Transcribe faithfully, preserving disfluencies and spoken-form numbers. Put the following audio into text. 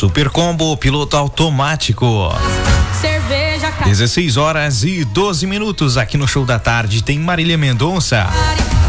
Super Combo, piloto automático. Cerveja, dezesseis horas e doze minutos aqui no Show da Tarde tem Marília Mendonça.